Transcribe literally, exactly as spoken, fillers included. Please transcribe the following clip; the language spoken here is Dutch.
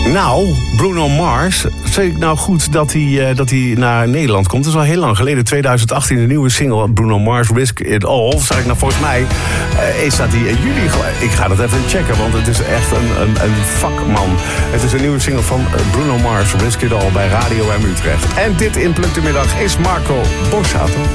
Nou, Bruno Mars, zeg ik nou goed dat hij, uh, dat hij naar Nederland komt? Dat is al heel lang geleden, twintig achttien, de nieuwe single Bruno Mars, Risk It All. Zeg ik nou, volgens mij uh, is dat die in juli. Ik ga dat even checken, want het is echt een, een, een vakman. Het is een nieuwe single van Bruno Mars, Risk It All, bij Radio M Utrecht. En dit in Pluk de Middag is Marco Borsato.